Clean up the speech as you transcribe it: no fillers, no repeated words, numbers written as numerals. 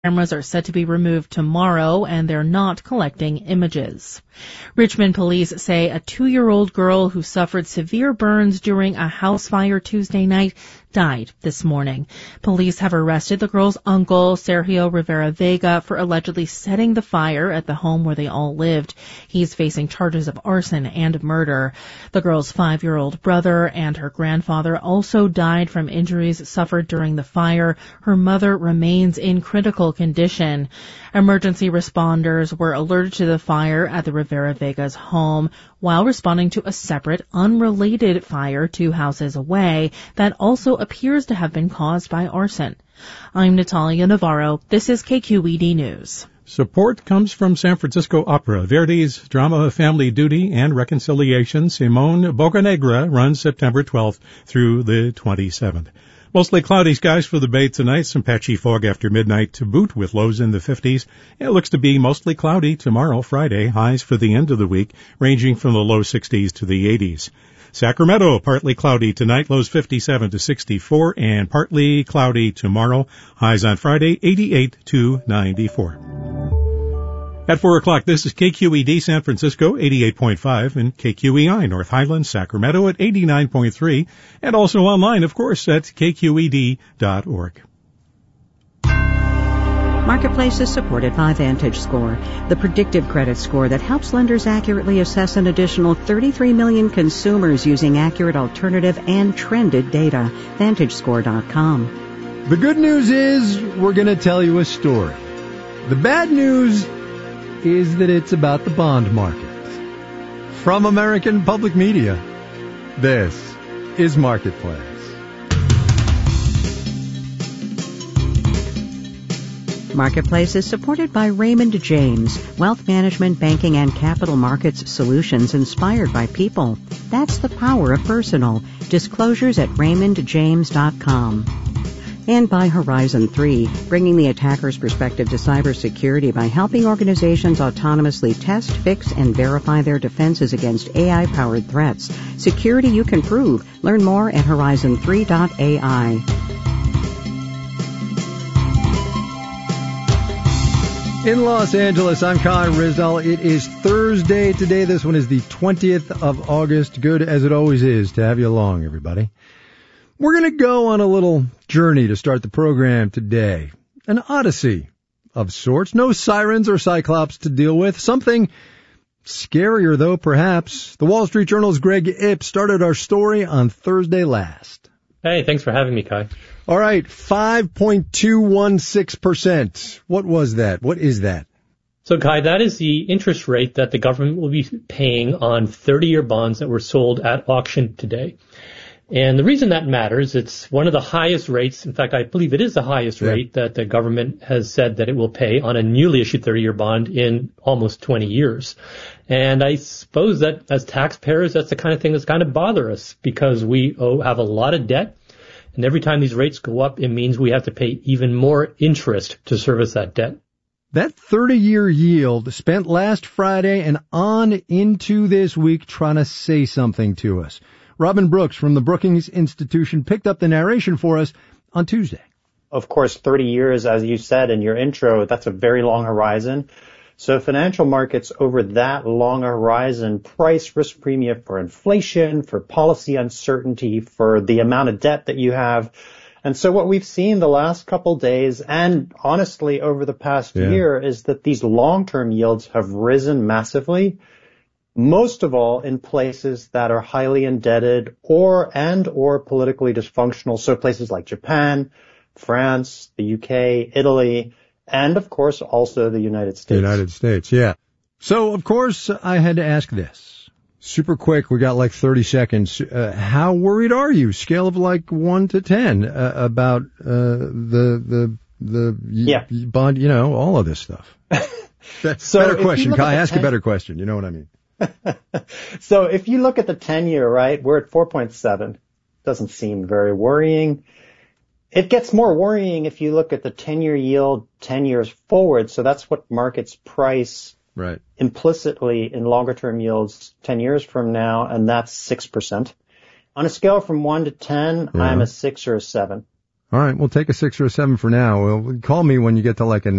Cameras are set to be removed tomorrow, and they're not collecting images. Richmond police say a 2-year-old girl who suffered severe burns during a house fire Tuesday night died this morning. Police have arrested the girl's uncle, Sergio Rivera Vega, for allegedly setting the fire at the home where they all lived. He's facing charges of arson and murder. The girl's 5-year-old brother and her grandfather also died from injuries suffered during the fire. Her mother remains in critical condition. Emergency responders were alerted to the fire at the Rivera Vega's home while responding to a separate, unrelated fire 2 houses away that also appears to have been caused by arson. I'm Natalia Navarro. This is KQED News. Support comes from San Francisco Opera. Verdi's drama Family Duty and Reconciliation, Simone Bocanegra, runs September 12th through the 27th. Mostly cloudy skies for the Bay tonight. Some patchy fog after midnight to boot with lows in the 50s. It looks to be mostly cloudy tomorrow, Friday. Highs for the end of the week ranging from the low 60s to the 80s. Sacramento, partly cloudy tonight, lows 57 to 64, and partly cloudy tomorrow. Highs on Friday, 88 to 94. At 4 o'clock, this is KQED San Francisco, 88.5, and KQEI North Highlands, Sacramento at 89.3, and also online, of course, at kqed.org. Marketplace is supported by VantageScore, the predictive credit score that helps lenders accurately assess an additional 33 million consumers using accurate alternative and trended data. VantageScore.com. The good news is we're going to tell you a story. The bad news is that it's about the bond market. From American Public Media, this is Marketplace. Marketplace is supported by Raymond James, wealth management, banking, and capital markets solutions inspired by people. That's the power of personal. Disclosures at raymondjames.com. And by Horizon 3, bringing the attacker's perspective to cybersecurity by helping organizations autonomously test, fix, and verify their defenses against AI-powered threats. Security you can prove. Learn more at horizon3.ai. In Los Angeles, I'm Kai Ryssdal. It is Thursday today. This one is the 20th of August. Good as it always is to have you along, everybody. We're going to go on a little journey to start the program today. An odyssey of sorts. No sirens or cyclops to deal with. Something scarier, though, perhaps. The Wall Street Journal's Greg Ip started our story on Thursday last. Hey, thanks for having me, Kai. All right, 5.216%. What was that? What is that? So, Kai, that is the interest rate that the government will be paying on 30-year bonds that were sold at auction today. And the reason that matters, it's one of the highest rates. In fact, I believe it is the highest rate that the government has said that it will pay on a newly issued 30-year bond in almost 20 years. And I suppose that as taxpayers, that's the kind of thing that's kind of bother us because we have a lot of debt. And every time these rates go up, it means we have to pay even more interest to service that debt. That 30-year yield spent last Friday and on into this week trying to say something to us. Robin Brooks from the Brookings Institution picked up the narration for us on Tuesday. Of course, 30 years, as you said in your intro, that's a very long horizon. So financial markets over that long horizon price risk premium for inflation, for policy uncertainty, for the amount of debt that you have. And so what we've seen the last couple days and honestly over the past year is that these long-term yields have risen massively. Most of all in places that are highly indebted or politically dysfunctional. So places like Japan, France, the UK, Italy, and of course also the United States. The United States, yeah. So of course I had to ask this. Super quick, we got like 30 seconds. How worried are you? Scale of like 1 to 10 about the bond, you know, all of this stuff. That's a better question, Kai. Ask a better question. You know what I mean? So if you look at the 10-year, right, we're at 4.7. Doesn't seem very worrying. It gets more worrying if you look at the 10-year yield 10 years forward. So that's what markets price implicitly in longer-term yields 10 years from now, and that's 6%. On a scale from 1 to 10, I'm a 6 or a 7. All right, we'll take a 6 or a 7 for now. Well, call me when you get to like a